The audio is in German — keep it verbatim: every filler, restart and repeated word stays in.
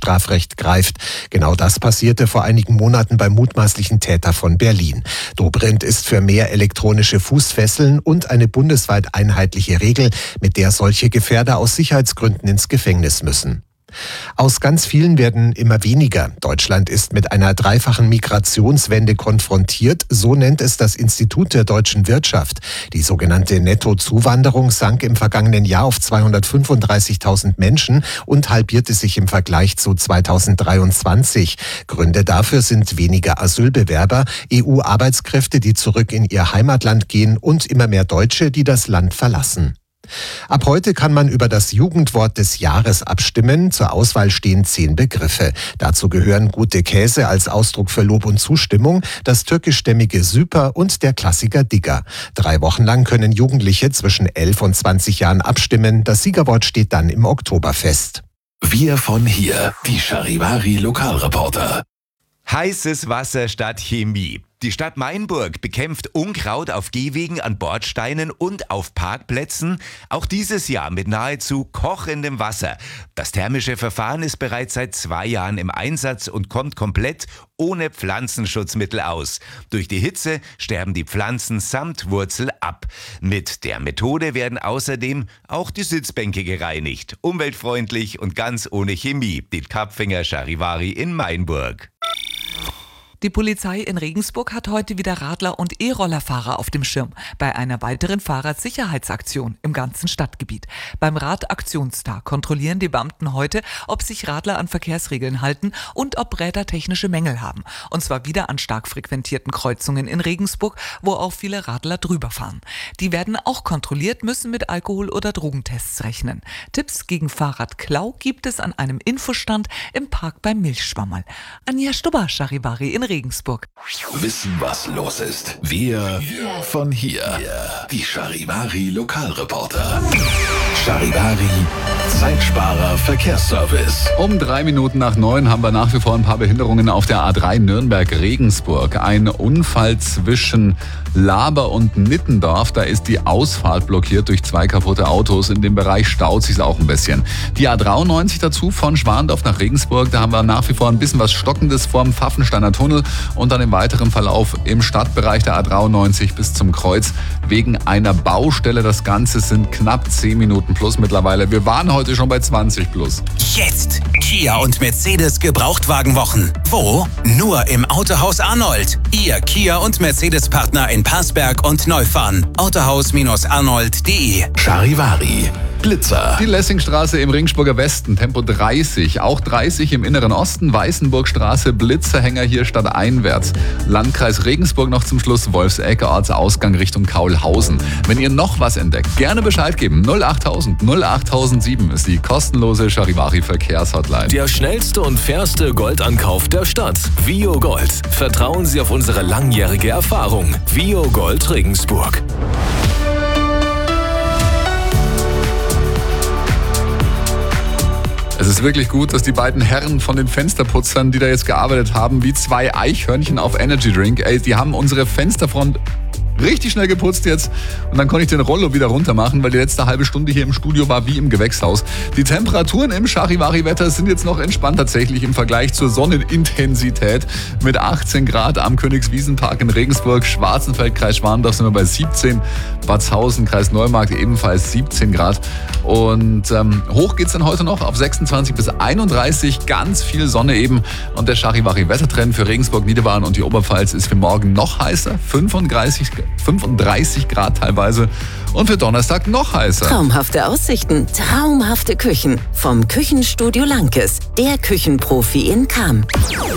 Jugendstrafrecht greift. Genau das passierte vor einigen Monaten beim mutmaßlichen Täter von Berlin. Dobrindt ist für mehr elektronische Fußfesseln und eine bundesweit einheitliche Regel, mit der solche Gefährder aus Sicherheitsgründen ins Gefängnis müssen. Aus ganz vielen werden immer weniger. Deutschland ist mit einer dreifachen Migrationswende konfrontiert, so nennt es das Institut der deutschen Wirtschaft. Die sogenannte Nettozuwanderung sank im vergangenen Jahr auf zweihundertfünfunddreißigtausend Menschen und halbierte sich im Vergleich zu zweitausenddreiundzwanzig. Gründe dafür sind weniger Asylbewerber, E U-Arbeitskräfte, die zurück in ihr Heimatland gehen und immer mehr Deutsche, die das Land verlassen. Ab heute kann man über das Jugendwort des Jahres abstimmen. Zur Auswahl stehen zehn Begriffe. Dazu gehören gute Käse als Ausdruck für Lob und Zustimmung, das türkischstämmige Süper und der Klassiker Digger. Drei Wochen lang können Jugendliche zwischen elf und zwanzig Jahren abstimmen. Das Siegerwort steht dann im Oktober fest. Wir von hier, die Charivari Lokalreporter. Heißes Wasser statt Chemie. Die Stadt Mainburg bekämpft Unkraut auf Gehwegen, an Bordsteinen und auf Parkplätzen. Auch dieses Jahr mit nahezu kochendem Wasser. Das thermische Verfahren ist bereits seit zwei Jahren im Einsatz und kommt komplett ohne Pflanzenschutzmittel aus. Durch die Hitze sterben die Pflanzen samt Wurzel ab. Mit der Methode werden außerdem auch die Sitzbänke gereinigt. Umweltfreundlich und ganz ohne Chemie. Die Kapfinger Charivari in Mainburg. Die Polizei in Regensburg hat heute wieder Radler und E-Rollerfahrer auf dem Schirm bei einer weiteren Fahrradsicherheitsaktion im ganzen Stadtgebiet. Beim Radaktionstag kontrollieren die Beamten heute, ob sich Radler an Verkehrsregeln halten und ob Räder technische Mängel haben. Und zwar wieder an stark frequentierten Kreuzungen in Regensburg, wo auch viele Radler drüber fahren. Die werden auch kontrolliert, müssen mit Alkohol- oder Drogentests rechnen. Tipps gegen Fahrradklau gibt es an einem Infostand im Park beim Milchschwammerl. Anja Stubber, Charivari in Regensburg. Regensburg. Wissen, was los ist. Wir von hier. Die Charivari Lokalreporter. Charivari Zeitsparer Verkehrsservice. Um drei Minuten nach neun haben wir nach wie vor ein paar Behinderungen auf der A drei Nürnberg-Regensburg. Ein Unfall zwischen Laber und Nittendorf. Da ist die Ausfahrt blockiert durch zwei kaputte Autos. In dem Bereich staut sich auch ein bisschen. Die A dreiundneunzig dazu von Schwandorf nach Regensburg. Da haben wir nach wie vor ein bisschen was Stockendes vorm Pfaffensteiner Tunnel und dann im weiteren Verlauf im Stadtbereich der A dreiundneunzig bis zum Kreuz wegen einer Baustelle. Das Ganze sind knapp zehn Minuten plus mittlerweile. Wir waren heute schon bei zwanzig plus. Jetzt Kia und Mercedes Gebrauchtwagenwochen. Wo? Nur im Autohaus Arnold. Ihr Kia und Mercedes Partner in Parsberg und Neufahren. autohaus arnold punkt de. Charivari Blitzer. Die Lessingstraße im Ringsburger Westen, Tempo dreißig. Auch dreißig im Inneren Osten, Weißenburgstraße, Blitzerhänger hier stadteinwärts. Landkreis Regensburg noch zum Schluss, Wolfsecke, Ortsausgang Richtung Kaulhausen. Wenn ihr noch was entdeckt, gerne Bescheid geben. null achttausend null achttausendsieben ist die kostenlose Charivari Verkehrshotline. Der schnellste und fairste Goldankauf der Stadt. Vio Gold. Vertrauen Sie auf unsere langjährige Erfahrung. Vio Gold Regensburg. Es ist wirklich gut, dass die beiden Herren von den Fensterputzern, die da jetzt gearbeitet haben, wie zwei Eichhörnchen auf Energy Drink, ey, die haben unsere Fensterfront richtig schnell geputzt jetzt und dann konnte ich den Rollo wieder runter machen, weil die letzte halbe Stunde hier im Studio war wie im Gewächshaus. Die Temperaturen im Charivari-Wetter sind jetzt noch entspannt tatsächlich im Vergleich zur Sonnenintensität. Mit achtzehn Grad am Königswiesenpark in Regensburg, Schwarzenfeld, Kreis Schwandorf sind wir bei siebzehn, Batzhausen, Kreis Neumarkt ebenfalls siebzehn Grad. Und ähm, hoch geht's dann heute noch auf sechsundzwanzig bis einunddreißig, ganz viel Sonne eben. Und der Charivari-Wettertrend für Regensburg, Niederbayern und die Oberpfalz ist für morgen noch heißer, fünfunddreißig, fünfunddreißig Grad teilweise. Und für Donnerstag noch heißer. Traumhafte Aussichten, traumhafte Küchen. Vom Küchenstudio Lankes, der Küchenprofi in Cham.